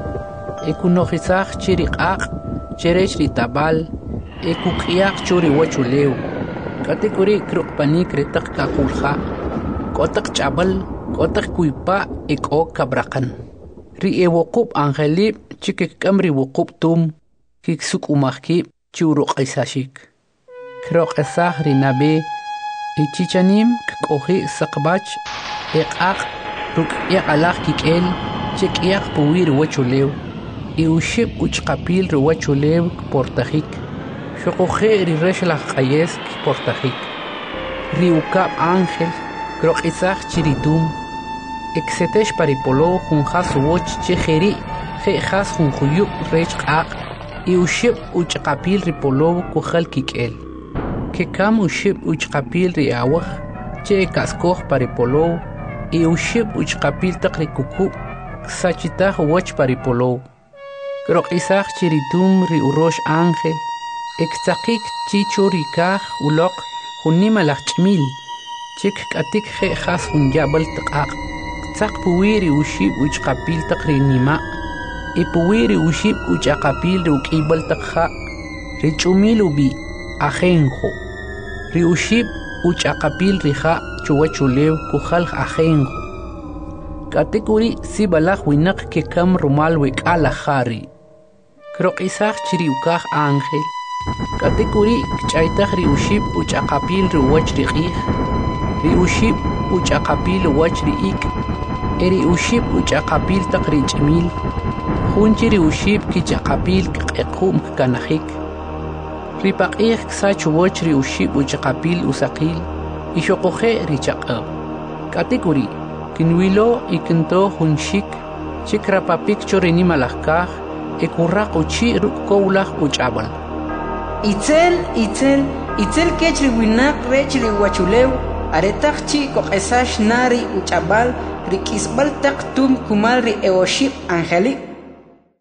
ekunojisach chiri qaq, cherech ri tabal, ekukiak churi wachulew. Katekuri krukpanik ri tak kakulha, kotak chabal, kotak kuipa ek o kabrakan. Ri e wukub angelip chikikam ri wukub tum kiksuk umahkip churuk isashik. Krok esah ri nabe ichichanim kkohi sakbach ekak ruk ek alak kikel chik ek puwir wachulew. Iuship uchkapil ri wachulew portajik. Shokohe ri reshlach kayes portajik. Ri ukab angel krok isah chiritum. Exetesh paripolo jun hasuwoch chejeri, je has jun huyuk rech qaq, i ushib uchqapil ripolo kuhal kikel. Que cam ushib uchqapil ri awaj, che kaskoj paripolo, i ushib uchqapil taqri kuku, sachitah wach paripolo. Krok isach chiritum ri urosh angel, extakik chicho rikaj ulok, junima lachmil, chik katik je has jun yabal taqaq. Tzak puwiri ushib uchqapil taqri nima, e puwiri ushib uchaqapil ri ukibal taqha, ri chumil ubi ajenjo, ri ushib uchaqapil riha chuwachulew kuhal ajenjo. Katekuri si balaj winak ke kam rumal wek alajari. Krok isach chiri ukaj angel, katekuri kchaytaj ri ushib uchaqapil ri wach ri qij, ri ushib uchaqapil wach ri ik, eri ushib uchaqapil taqri ch'imil, junchiri ushib kichaqapil kq'equm kanajik. Ripaq'ij ksach woch ri ushib uchaqapil usaqil, ishoqoje ri chaq'ab. Katekuri, kinwilo ikinto junshik, chikrapapik chorini malajkaj, ekurraq uchi ruk'kowlaj uch'abal. Itzel, itzel, itzel kech ri winak rech ri wachulew, aretakchi koqesash nari uchabal rikisbal tak tum kumal ri eoship angeli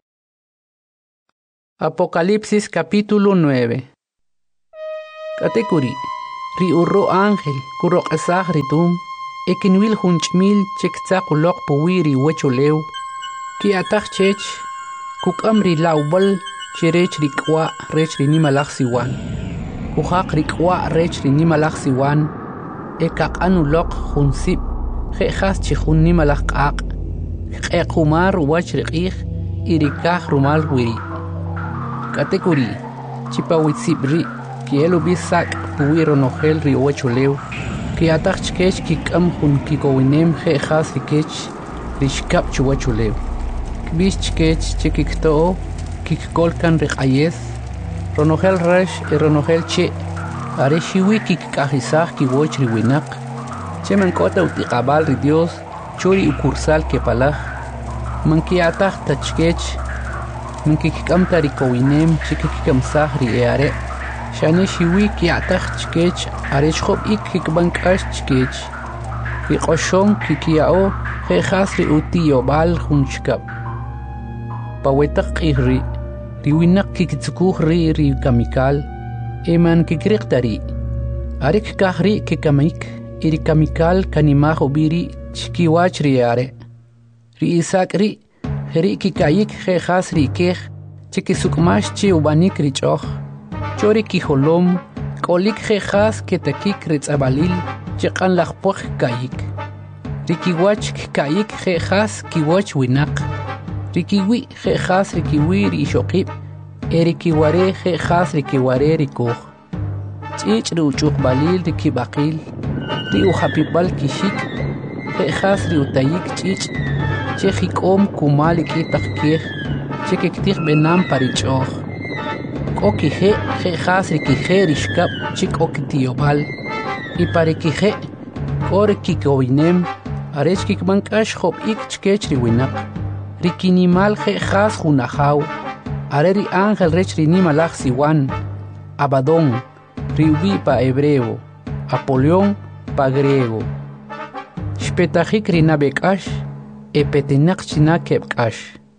Apocalipsis capítulo nueve. Categorí. Ri urro ángel, kurok esag ritum, ekinwil hunchmil chekzakulok puwiri wecholeu, ki atak chech, kukam ri laubal, cherech rikwa rech ri nimalak siwan. Kuhak rikwa rech ri nimalak siwan, ekak anulok hunsip, khas chichun nimalak ak, ekumar wach rikich, irikah rumal wiri. Categorí. Chipawitsibri, kielo bisak, puwiro nogel ri wecholeu, ki atak chkech kikam hun kikowinem he khas rikech, rishkap chuwecholeu. Kbish chkech chikikto, kikkolkan rikayes, ronogel resh e ronogel che, areshiwi kikkahisah kiwoch ri winak, che mankota utikabal ri Dios, churi ukursal kepalaj, manki atak tachkech, من كيكام تاريكو وينام شكيكام ساهري إياري شاني شوي كي عتاخ تشكيش عريش خوب إيك كيك بانكاش تشكيش في قشون كيكياو خي خاسري أوتي يوبال خونشكاب باويتاق إيهري ريويناق كيك تسكوه ري ري كاميكال إيمان كيكريق تاري عريك كاهري كيكاميك إيري كاميكال كانيماخو بيري تشكي واج رياري ري إيساك ري Heri kikayik he khasri keh chiki sukmash chi ubanik richoch chori ki holom kolik he khas ketakik ritzabalil chiqan laqpoch kayik rikiwach kayik he khas kiwach winak rikiwi he khas rikiwi rishoqib erikiware he khas rikiware rikoch chich ruchuq balil rikibaqil ri uhapibal kishik he khas ri utayik chich Chejikom kumalik itakir, chekiktir benam parichoch. Kokije, je hasri kije rishkap, chik okitiobal. Y parikije, kore kikowinem, arech kikbankash hop ik chkechri winak. Rikinimal je has hunahau, areri ángel rech rinimalach siwan. Abadón, riubi pa hebreo, Apolión pa griego. Shpetajik rinabekash, epetenak china kepkash.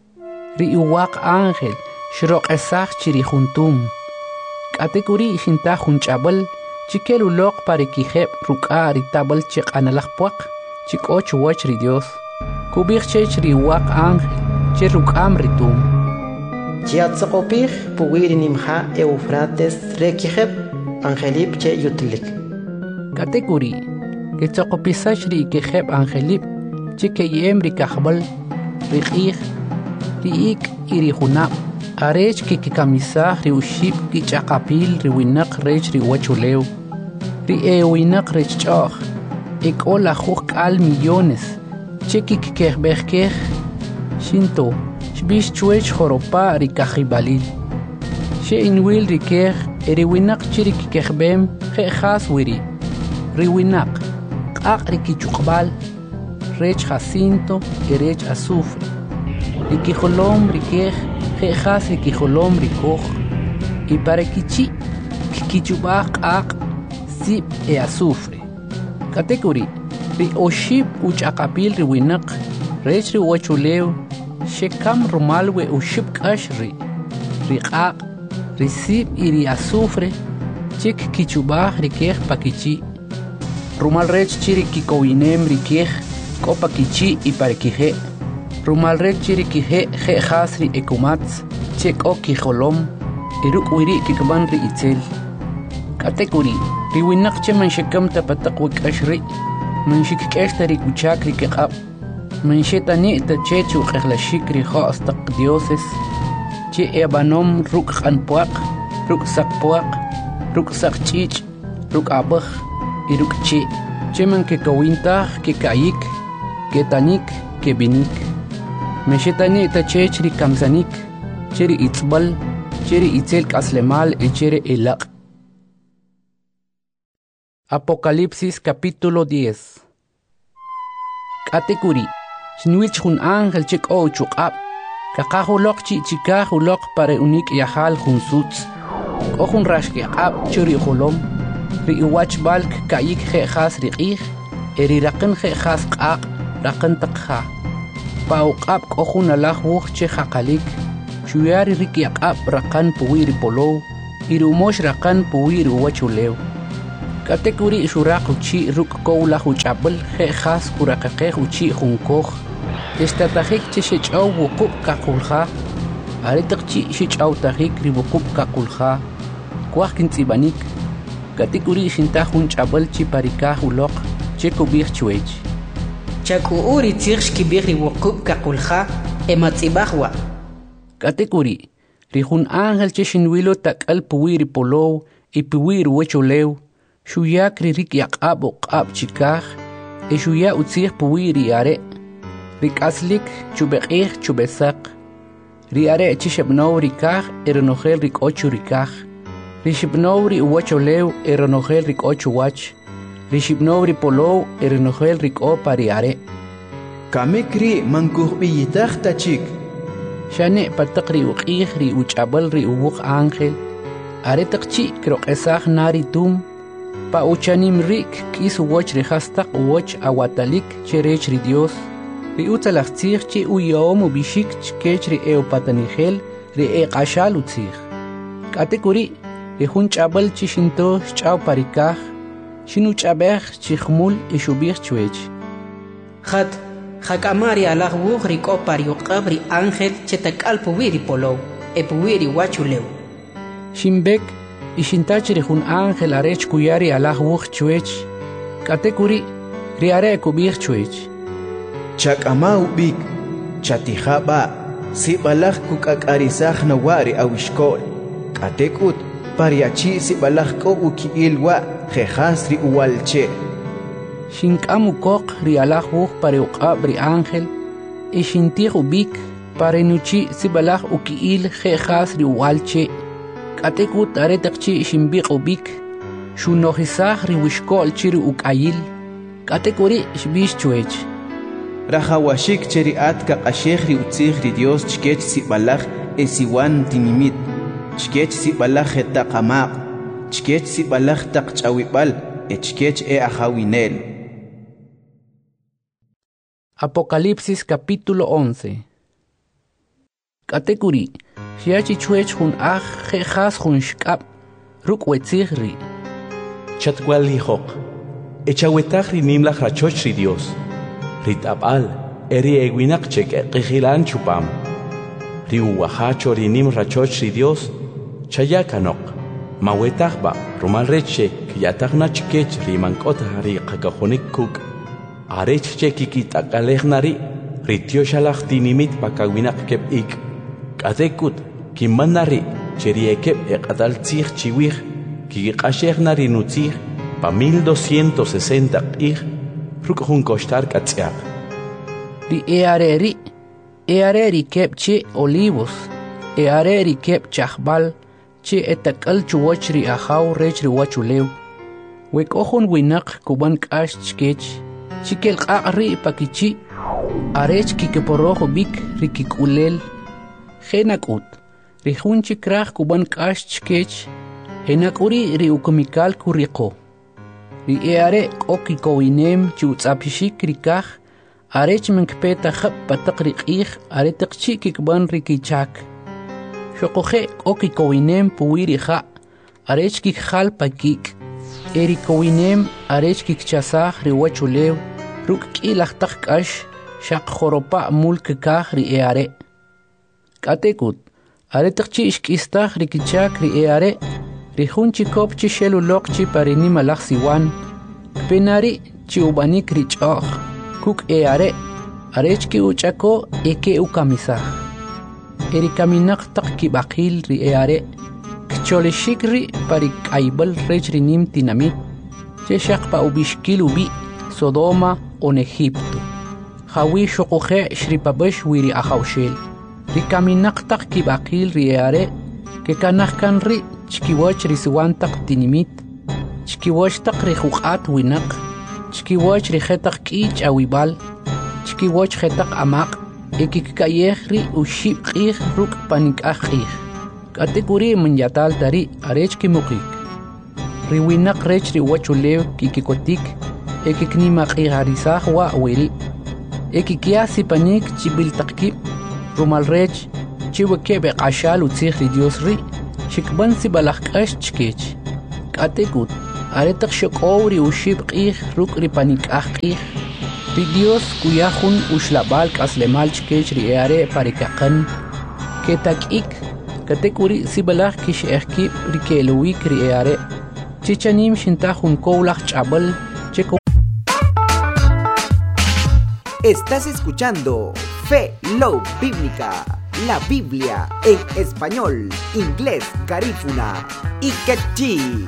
Ri uwak ángel, shrok esach chiri juntum. Kategori shinta junchabal, chikelu lok parikijep ruka ritabal chik analakpuak, chik och wach ri Dios. Kubik chech ri uwak ángel, che rukam ritum. Chiatzokopich puwiri nimha Eufrates rekijep, angelip che yutlik. Kategori, ketzokopisash ri ikejep angelip, chike yem rikahbal, rikih, riik irihunab, arech kikikamisah riuship kichakapil riwinak rech riwachuleu, riewinak rech choch, ek ola huk al millones, chekik kehbehkeh, shinto, shbish chuech joropa rikajibalil, she inwil rikeh, eriwinak chirik kehbem, jehas wiri, riwinak, kak rikichukbal, Rech Jacinto y Rech Azufre. Rikijolom rikej, jejas rikijolom rikoj. Y para kichi, kikichubak ak, sip e azufre. Category. Ri oship uchakapil riwinak, rech ri wachuleu, shekam rumalwe uship kashri. Rikak, risip y ri azufre, chik kichubak rikej pakichi. Rumal rech chiri kikowinem rikej, Copa kichi y parikije. Rumal rech chirikije je hasri ekumats, chek o kijolom, iruk wiri kikban ri itzel. Category. Riwinak che manshekam tapatakwi kashri, manshik eshtari kuchak ri kekab, manshetani ta chechu kehlashik ri khastak dioses, che ebanom ruk khanpuak, ruk sakpuak, ruk sakchich, ruk abach, iruk che, che man kekawintah kekayik, Ketanik, kebinik. Meshetani ta chechri kamzanik, cheri itzbal, cheri itzel kaslemal e chere elak. Apocalipsis capítulo diez. Category. Shinwich hun ángel chik o chukab. Kakahulok chi chikahulok pare unik yahal hun suts. Kohun rashki ab churi holom. Ri iwach balk kayik he khas riqih. Eri raqin he khas qaq. Raqan taqha. Pauqab kohun alah wuch che khaqalik. shuyari riki aqab rakan puwiri polow irumosh rakan puwiri uwachulew katekuri shuraq uchi ruk kowla huchabel je khas kurakaqe uchi junkoj estatajik chishchaw wuqub kakulha aritaqchi shichaw tajik ribuqub kakulha kwaqkin tsibanik katekuri shinta junchabel chi parika uloq chekubir chuech chakuuri tirsh kibir ribuqub kakulha ematsibahwa katekuri rihun ángel chishinwilo takal puwiri polow y puwiri wecholew shuyak ririk yaqab uqab chikaj e shuya utzih puwiri are rikaslik chubeqih chubesaq ri are chishebnow rikaj eronogel rik ocho rikaj rishibnow ri uwacholew eronogel rik ocho wach rishibnow ri polow eronogel rik o pari are kamikri mankuhbiyitaj tachik shane pataqri uqih ri uchabal ri uwuq ángel are taqchi kroqesaj nari tum pa uchanim rik kis woch ri hastaq woch awatalik cherech ri Dios ri utalachtzih chi uyom ubishik chkech ri eopatanigel ri eqashal utzih katekuri ri hun chabal chi shinto chaw parikaj shinu chabej chi khmul ishubih chwech khat Hakamari alag wuh riko pariuqab ri ángel chetakal puwiri polow e puwiri wachulew shimbek ishintach ri hun ángel arech kuyari alag wuh chwech katekuri ri are kubih chwech chakama ubik chatijaba sibalag kukakarisaj nawari awishkol katekut pariachi sibalag ko ukiilwa jejas ri uwalche Shinkamu kok ri alag wuh pare uqab ri ángel e shintih ubik pare nuchi sibalag ukiil jejas ri uwalche katekut are taqchi shimbiq ubik shunohisaj ri wishkol chiri ukayil katekuri shbish chwech rajawashik cheri atka qashej ri utzij ri Dios chkech sibalag e siwan tinimit chkech sibalag hetaqamaq chkech sibalag taqchawibal e chkech e ajawinel Apocalipsis capítulo once. Katekuri, shiachi chuech hun aj jejas hun shkab, ruk wetzigri. Chatwal hijok, echawetag ri nimlach rachoch ri Dios. Ritabal, eri eguinakchek eqijilan chupam. Ri uwahacho ri nim rachoch ri Dios, chayakanok. Mawetagba, rumal reche, kiyatagna chkech ri mankota ri qakajonik kuk. Arech chekikit akalejnari, ritio shalach tinimit pakawinak kep ik. Katekut, kimanari, cheriekep ekatal tzig chiwich, kikashejnari nutzig, pa mil doscientos sesenta ik, rukjun kostar katziak. Ri eareri, eareri kep che olivos, eareri kep chahbal, che etakal chuwach ri ahaw rech ri wachulew. Wek ohon winak kuban kash chkech, chikel qaqri pakichi arech kikeporojo bik rikikulel genakut rihun chikraj kuban kash chkech henakuri ri ukumikal kuriko ri eare okikowinem chutzapishik rikaj arech menkpeta khab pataq riqij aretaq chikikban rikichak shoqoje okikowinem puwiri kha arech kikhal pakik erikowinem arech kikchasaj ri wachulew ruk k'ilaj taq k'ax xaq joropa' mulk kaj ri eare k'atekut are taq chi ixk'istaj ri kichak ri eare ri jun chikop chi xeluloq chi pari nimalaj siwan kpenari chi ubanik ri ch'oj kuk eare arech ki uch'ako eke ukamisaj eri kaminaq taq kib'aqil ri eare kcholexik ri pari k'aybal rech ri nim tinamit che xaq pa ubixkil ubi Sodoma on Egipto. Hawi shokoje shripabesh wiri ahawshel. Ri kaminaqtaq kibaqil ri eare ke kanahkan ri chkiwach ri siwantaq tinimit. Chkiwach taq ri huqat winaq. Chkiwach ri khetaq k'ich awibal. Chkiwach khetaq amaq. Ekikayej ri ushib q'ij ruk panik'aj q'ij. Katekuri manyatal tari arech kimukik. Ri winaq rech ri wachulew kikikotik. Ekiknima q'ijarisaj wa wiri. Ekikia sipanik chibil taqkib rumal rech chiwe kebe qashal utzig ri Dios ri shikban si balakh qash chkech katekut aretak shokowri ushib qih ruk ri panik aqih ri Dios kuyahun ushlabal kaslemal chkech ri are parikaqan ketakik katekuri si balakh kish ehkib ri kelowik ri are chichanim shintahun kowlach chabal cheko. Estás escuchando Fe Love Bíblica, la Biblia en español, inglés, garífuna y quechí.